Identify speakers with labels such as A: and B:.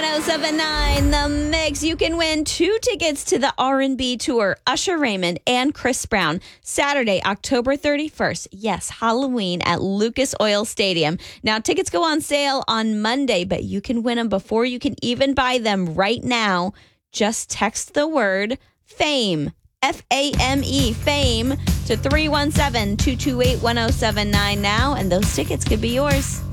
A: 1079 The Mix. You can win 2 tickets to the R&B tour, Usher Raymond and Chris Brown, Saturday, October 31st. Yes, Halloween at Lucas Oil Stadium. Now, tickets go on sale on Monday, but you can win them before you can even buy them right now. Just text the word FAME, F-A-M-E, FAME, to 317-228-1079 now, and those tickets could be yours.